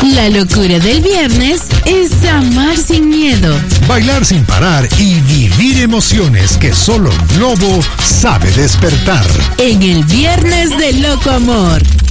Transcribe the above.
La locura del viernes es amar sin miedo, bailar sin parar y vivir emociones que solo Globo sabe despertar. en el Viernes de Loco Amor.